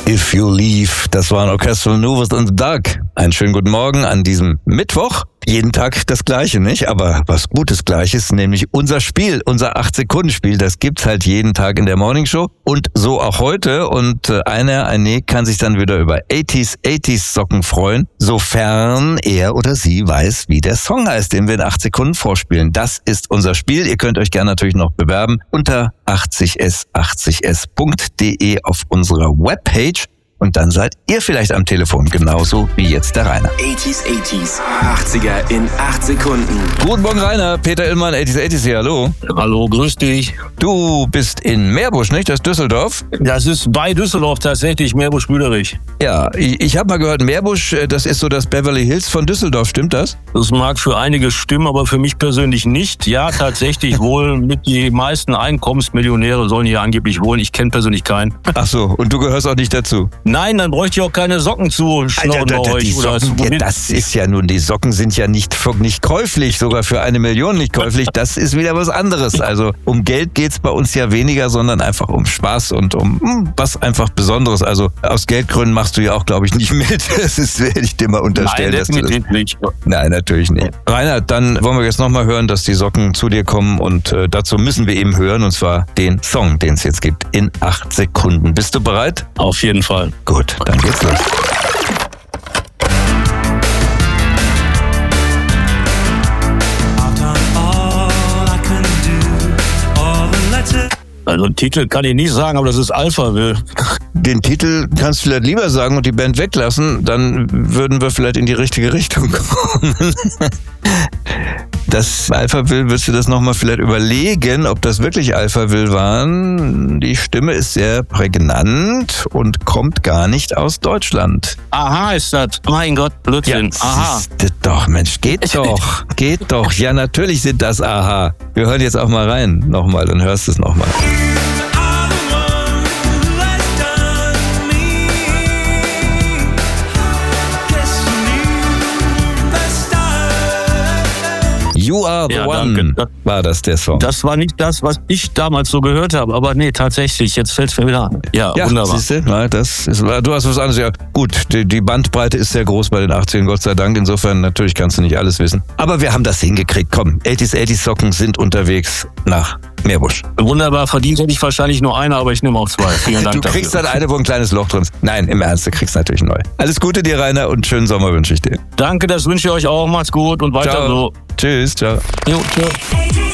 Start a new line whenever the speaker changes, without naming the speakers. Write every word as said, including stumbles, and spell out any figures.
If You Leave, das waren Orchestral Maneuvers in the Dark. Einen schönen guten Morgen an diesem Mittwoch. Jeden Tag das Gleiche, nicht? Aber was Gutes Gleiches, nämlich unser Spiel, unser acht-Sekunden-Spiel, das gibt's halt jeden Tag in der Morningshow und so auch heute. Und äh, einer, eine kann sich dann wieder über achtziger, achtziger Socken freuen, sofern er oder sie weiß, wie der Song heißt, den wir in acht Sekunden vorspielen. Das ist unser Spiel. Ihr könnt euch gerne natürlich noch bewerben unter achtzig s achtzig s punkt de auf unserer Webpage. Und dann seid ihr vielleicht am Telefon, genauso wie jetzt der Rainer.
achtziger, achtziger, achtziger in acht Sekunden.
Guten Morgen, Rainer. Peter Illmann, achtziger, achtziger hier, hallo.
Hallo, grüß dich.
Du bist in Meerbusch, nicht? Das ist Düsseldorf?
Das ist bei Düsseldorf tatsächlich, Meerbusch-Büderich.
Ja, ich, ich habe mal gehört, Meerbusch, das ist so das Beverly Hills von Düsseldorf, stimmt das?
Das mag für einige stimmen, aber für mich persönlich nicht. Ja, tatsächlich wohl mit die meisten Einkommensmillionäre sollen hier angeblich wohnen. Ich kenne persönlich keinen.
Ach so, und du gehörst auch nicht dazu?
Nein, dann bräuchte ich auch keine Socken zu schnorren bei euch.
Die Socken, ja, das ist ja nun, die Socken sind ja nicht, nicht käuflich, sogar für eine Million nicht käuflich. Das ist wieder was anderes. Also um Geld geht's bei uns ja weniger, sondern einfach um Spaß und um hm, was einfach Besonderes. Also aus Geldgründen machst du ja auch, glaube ich, nicht mit. Das ist, werde ich dir mal unterstellen.
Nein,
dass du das
nicht.
Nein, natürlich nicht. Rainer, dann wollen wir jetzt nochmal hören, dass die Socken zu dir kommen und äh, dazu müssen wir eben hören, und zwar den Song, den es jetzt gibt, in acht Sekunden. Bist du bereit?
Auf jeden Fall.
Gut, dann geht's los.
Also einen Titel kann ich nicht sagen, aber das ist Alphaville.
Den Titel kannst du vielleicht lieber sagen und die Band weglassen, dann würden wir vielleicht in die richtige Richtung kommen. Das Alphaville, wirst du das nochmal vielleicht überlegen, ob das wirklich Alphaville waren? Die Stimme ist sehr prägnant und kommt gar nicht aus Deutschland.
Aha, ist das. Mein Gott, Blödsinn.
Ja,
Aha.
Ist doch, Mensch, geht doch. Geht doch. Ja, natürlich sind das Aha. Wir hören jetzt auch mal rein. Nochmal, dann hörst du es nochmal. You Are the
Ja,
One,
danke.
war das der Song.
Das war nicht das, was ich damals so gehört habe, aber nee, tatsächlich, jetzt fällt es mir wieder an. Ja,
Ja,
wunderbar.
siehst du, na, das ist, du hast was anderes. Ja, gut, die, die Bandbreite ist sehr groß bei den achtzigern, Gott sei Dank. Insofern, natürlich kannst du nicht alles wissen. Aber wir haben das hingekriegt. Komm, achtziger, achtziger Socken sind unterwegs nach Meerbusch.
Wunderbar, verdient hätte ich wahrscheinlich nur eine, aber ich nehme auch zwei. Vielen Dank
Du kriegst
dafür.
dann eine, wo ein kleines Loch drin ist. Nein, im Ernst, du kriegst natürlich neu. Alles Gute dir, Rainer, und schönen Sommer wünsche ich dir.
Danke, das wünsche ich euch auch. Macht's gut und weiter
Ciao.
so.
Tschüss, ciao.
Jo, tschö.